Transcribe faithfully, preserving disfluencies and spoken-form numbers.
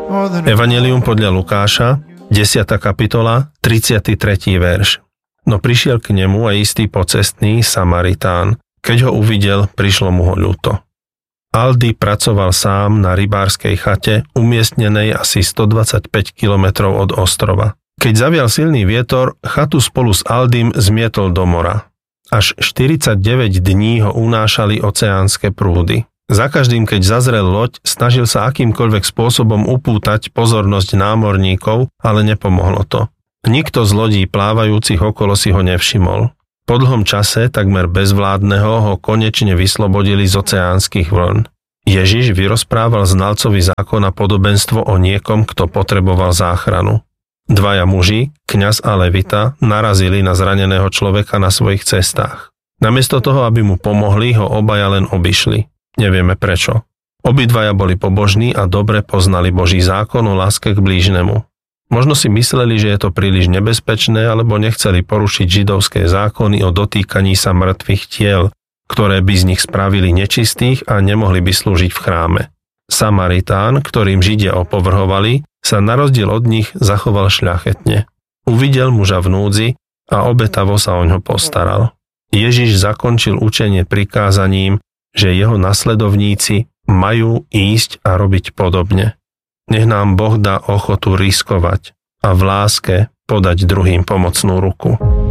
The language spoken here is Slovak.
Evanjelium podľa Lukáša, desiata kapitola, tridsiaty tretí verš. No prišiel k nemu aj istý pocestný Samaritán. Keď ho uvidel, prišlo mu ho ľúto. Aldi pracoval sám na rybárskej chate, umiestnenej asi stodvadsaťpäť kilometrov od ostrova. Keď zavial silný vietor, chatu spolu s Aldim zmietol do mora. Až štyridsaťdeväť dní ho unášali oceánske prúdy. Za každým, keď zazrel loď, snažil sa akýmkoľvek spôsobom upútať pozornosť námorníkov, ale nepomohlo to. Nikto z lodí plávajúcich okolo si ho nevšimol. Po dlhom čase, takmer bezvládneho, ho konečne vyslobodili z oceánskych vln. Ježiš vyrozprával znalcovi zákona podobenstvo o niekom, kto potreboval záchranu. Dvaja muži, kňaz a levita, narazili na zraneného človeka na svojich cestách. Namiesto toho, aby mu pomohli, ho obaja len obišli. Nevieme prečo. Obidvaja boli pobožní a dobre poznali Boží zákon o láske k blížnemu. Možno si mysleli, že je to príliš nebezpečné, alebo nechceli porušiť židovské zákony o dotýkaní sa mŕtvych tiel, ktoré by z nich spravili nečistých a nemohli by slúžiť v chráme. Samaritán, ktorým Židia opovrhovali, sa na rozdiel od nich zachoval šľachetne. Uvidel muža v núdzi a obetavo sa oňho postaral. Ježiš zakončil učenie prikázaním, že jeho nasledovníci majú ísť a robiť podobne. Nech nám Boh dá ochotu riskovať a v láske podať druhým pomocnú ruku.